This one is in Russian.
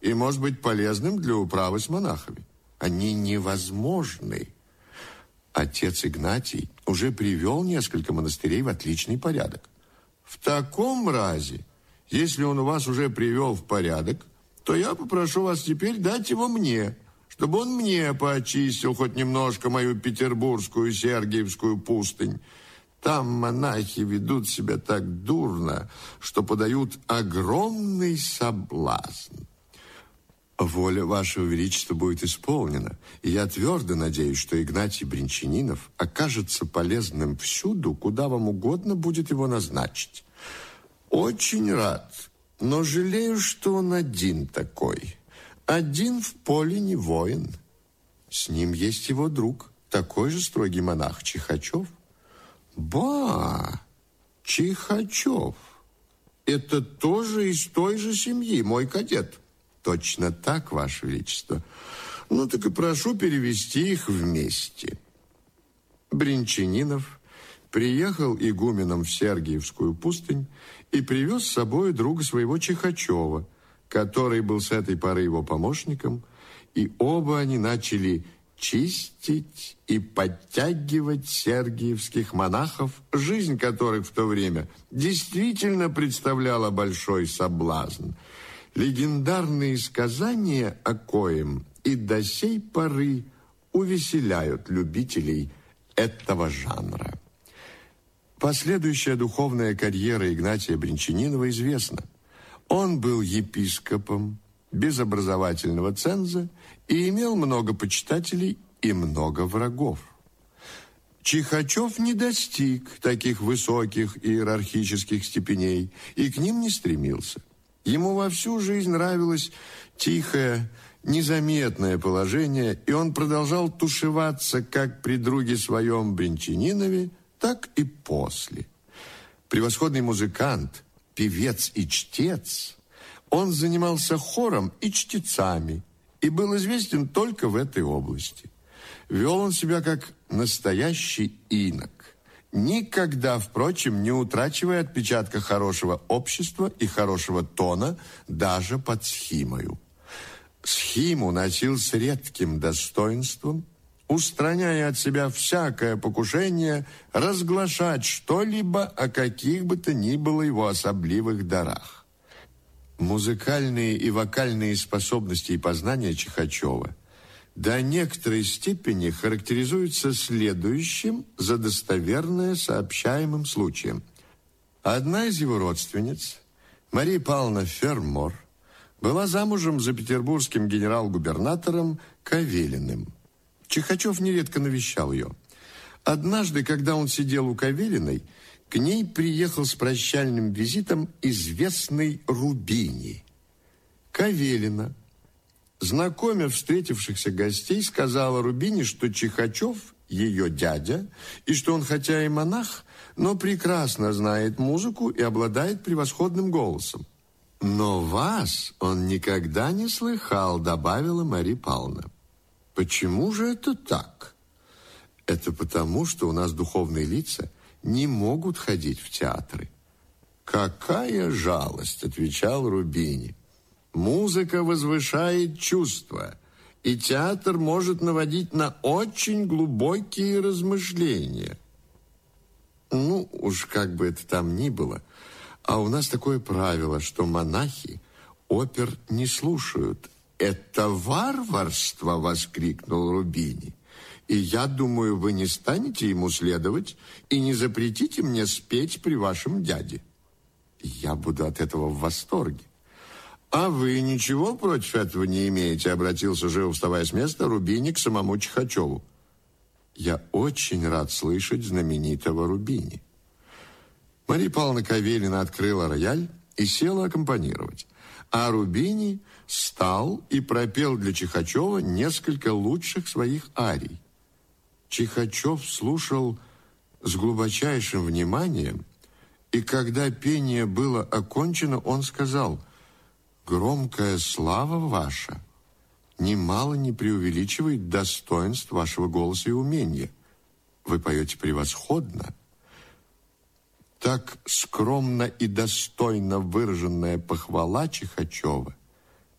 и может быть полезным для управы с монахами. Они невозможны. Отец Игнатий уже привел несколько монастырей в отличный порядок. В таком разе, если он у вас уже привел в порядок, то я попрошу вас теперь дать его мне, чтобы он мне поочистил хоть немножко мою петербургскую Сергиевскую пустынь. Там монахи ведут себя так дурно, что подают огромный соблазн. Воля Вашего Величества будет исполнена, и я твердо надеюсь, что Игнатий Бринчанинов окажется полезным всюду, куда вам угодно будет его назначить. Очень рад, но жалею, что он один такой. Один в поле не воин. С ним есть его друг, такой же строгий монах Чихачев. Ба, Чихачев. Это тоже из той же семьи, мой кадет. Точно так, Ваше Величество. Ну, так и прошу перевести их вместе. Бринчанинов приехал игуменом в Сергиевскую пустынь и привез с собой друга своего Чихачева, который был с этой поры его помощником, и оба они начали чистить и подтягивать сергиевских монахов, жизнь которых в то время действительно представляла большой соблазн. Легендарные сказания о коем и до сей поры увеселяют любителей этого жанра. Последующая духовная карьера Игнатия Бринчанинова известна. Он был епископом без образовательного ценза и имел много почитателей и много врагов. Чихачев не достиг таких высоких иерархических степеней и к ним не стремился. Ему во всю жизнь нравилось тихое, незаметное положение, и он продолжал тушеваться как при друге своем Бринчанинове, так и после. Превосходный музыкант, певец и чтец, он занимался хором и чтецами и был известен только в этой области. Вел он себя как настоящий инок, никогда, впрочем, не утрачивая отпечатка хорошего общества и хорошего тона даже под схимою. Схиму носил с редким достоинством, устраняя от себя всякое покушение разглашать что-либо о каких бы то ни было его особливых дарах. Музыкальные и вокальные способности и познания Чихачева до некоторой степени характеризуются следующим за достоверное сообщаемым случаем. Одна из его родственниц, Мария Павловна Фермор, была замужем за петербургским генерал-губернатором Кавелиным. Чихачев нередко навещал ее. Однажды, когда он сидел у Кавелиной, к ней приехал с прощальным визитом известный Рубини. Кавелина, знакомя встретившихся гостей, сказала Рубини, что Чихачев ее дядя, и что он хотя и монах, но прекрасно знает музыку и обладает превосходным голосом. «Но вас он никогда не слыхал», добавила Мария Павловна. «Почему же это так?» «Это потому, что у нас духовные лица не могут ходить в театры». «Какая жалость», отвечал Рубини. «Музыка возвышает чувства, и театр может наводить на очень глубокие размышления». Ну, уж как бы это там ни было, а у нас такое правило, что монахи опер не слушают. «Это варварство!» — воскликнул Рубини. «И я думаю, вы не станете ему следовать и не запретите мне спеть при вашем дяде. Я буду от этого в восторге». «А вы ничего против этого не имеете?» — обратился, живо вставая с места, Рубини к самому Чихачеву. «Я очень рад слышать знаменитого Рубини». Мария Павловна Кавелина открыла рояль и села аккомпанировать, а Рубини встал и пропел для Чихачева несколько лучших своих арий. Чихачев слушал с глубочайшим вниманием, и когда пение было окончено, он сказал: «Громкая слава ваша немало не преувеличивает достоинств вашего голоса и умения. Вы поете превосходно». Так скромно и достойно выраженная похвала Чихачева